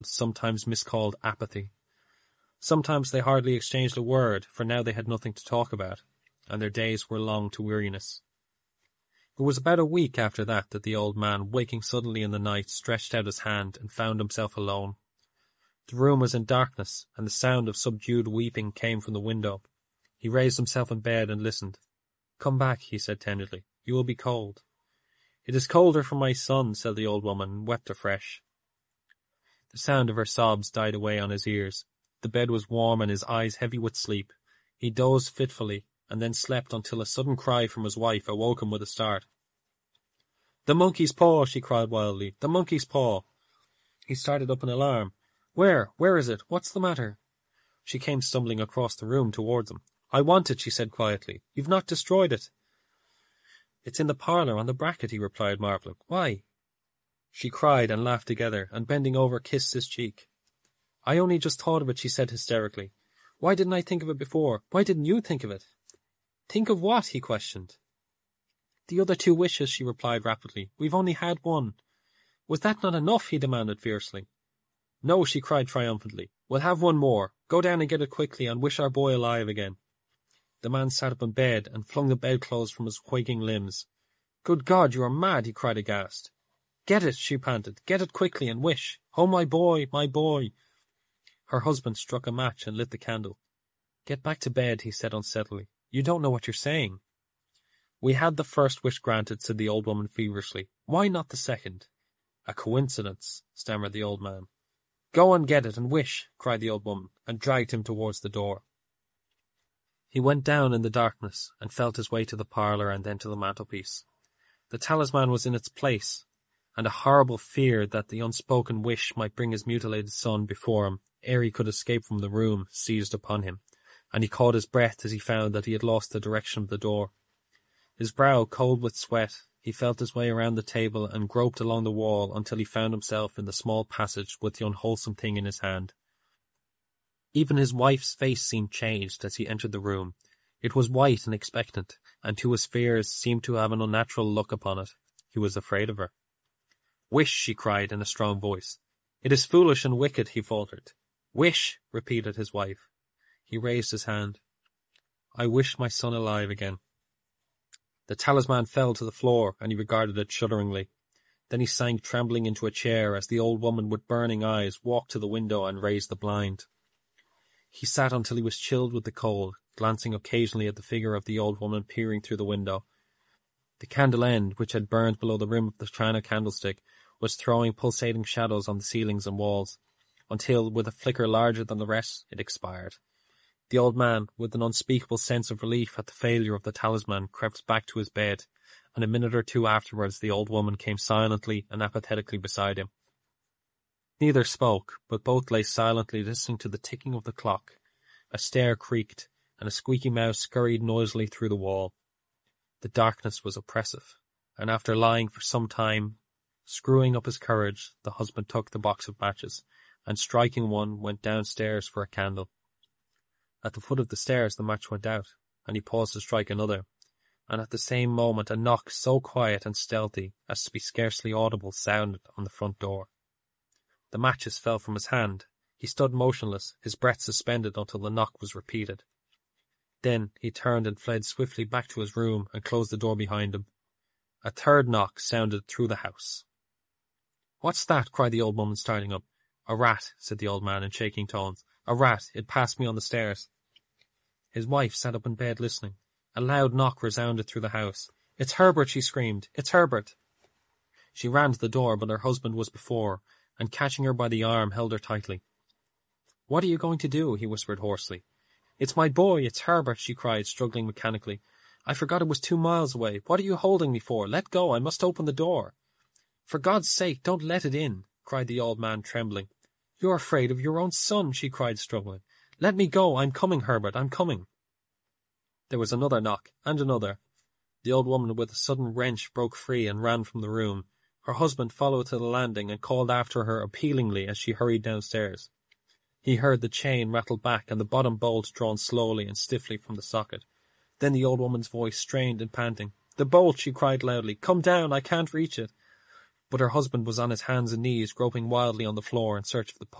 sometimes miscalled apathy. Sometimes they hardly exchanged a word, for now they had nothing to talk about, and their days were long to weariness. It was about a week after that the old man, waking suddenly in the night, stretched out his hand and found himself alone. The room was in darkness, and the sound of subdued weeping came from the window. He raised himself in bed and listened. "Come back," he said tenderly. "You will be cold." "It is colder for my son," said the old woman, and wept afresh. The sound of her sobs died away on his ears. The bed was warm and his eyes heavy with sleep. He dozed fitfully, and then slept until a sudden cry from his wife awoke him with a start. "The monkey's paw!" she cried wildly. "The monkey's paw!" He started up in alarm. Where is it? What's the matter?" She came stumbling across the room towards him. "I want it," she said quietly. "You've not destroyed it." "It's in the parlour on the bracket," he replied, marvelling. "Why?" She cried and laughed together, and bending over kissed his cheek. "I only just thought of it," she said hysterically. "Why didn't I think of it before? Why didn't you think of it?" "Think of what?" he questioned. "The other 2 wishes," she replied rapidly. "We've only had one." "Was that not enough?" he demanded fiercely. "No," she cried triumphantly. "We'll have one more. Go down and get it quickly, and wish our boy alive again." The man sat up in bed and flung the bedclothes from his quaking limbs. "Good God, you are mad!" he cried aghast. "Get it," she panted. "Get it quickly and wish. Oh, my boy, my boy!" Her husband struck a match and lit the candle. "Get back to bed," he said unsteadily. "You don't know what you're saying." "We had the first wish granted," said the old woman feverishly. "Why not the second?" "A coincidence," stammered the old man. "Go and get it and wish," cried the old woman, and dragged him towards the door. He went down in the darkness and felt his way to the parlour and then to the mantelpiece. The talisman was in its place, and a horrible fear that the unspoken wish might bring his mutilated son before him ere he could escape from the room seized upon him, and he caught his breath as he found that he had lost the direction of the door. His brow cold with sweat, he felt his way around the table and groped along the wall until he found himself in the small passage with the unwholesome thing in his hand. Even his wife's face seemed changed as he entered the room. It was white and expectant, and to his fears seemed to have an unnatural look upon it. He was afraid of her. "Wish," she cried in a strong voice. "It is foolish and wicked," he faltered. "Wish," repeated his wife. He raised his hand. "I wish my son alive again." The talisman fell to the floor, and he regarded it shudderingly. Then he sank trembling into a chair as the old woman with burning eyes walked to the window and raised the blind. He sat until he was chilled with the cold, glancing occasionally at the figure of the old woman peering through the window. The candle end, which had burned below the rim of the china candlestick, was throwing pulsating shadows on the ceilings and walls, until, with a flicker larger than the rest, it expired. The old man, with an unspeakable sense of relief at the failure of the talisman, crept back to his bed, and a minute or two afterwards the old woman came silently and apathetically beside him. Neither spoke, but both lay silently listening to the ticking of the clock. A stair creaked, and a squeaky mouse scurried noisily through the wall. The darkness was oppressive, and after lying for some time, screwing up his courage, the husband took the box of matches, and striking one, went downstairs for a candle. At the foot of the stairs the match went out, and he paused to strike another, and at the same moment a knock so quiet and stealthy as to be scarcely audible sounded on the front door. The matches fell from his hand. He stood motionless, his breath suspended until the knock was repeated. Then he turned and fled swiftly back to his room and closed the door behind him. A third knock sounded through the house. "What's that?" cried the old woman, starting up. "A rat," said the old man in shaking tones. "A rat. It passed me on the stairs." His wife sat up in bed listening. A loud knock resounded through the house. "It's Herbert," she screamed. "It's Herbert." She ran to the door, but her husband was before, and catching her by the arm held her tightly. "What are you going to do?" he whispered hoarsely. "It's my boy, it's Herbert," she cried, struggling mechanically. "I forgot it was 2 miles away. What are you holding me for? Let go, I must open the door." "For God's sake, don't let it in," cried the old man, trembling. "You're afraid of your own son," she cried, struggling. "Let me go, I'm coming, Herbert, I'm coming." There was another knock, and another. The old woman with a sudden wrench broke free and ran from the room. Her husband followed to the landing and called after her appealingly as she hurried downstairs. He heard the chain rattle back and the bottom bolt drawn slowly and stiffly from the socket. Then the old woman's voice strained and panting. "The bolt," she cried loudly. "Come down, I can't reach it." but her husband was on his hands and knees, groping wildly on the floor in search of the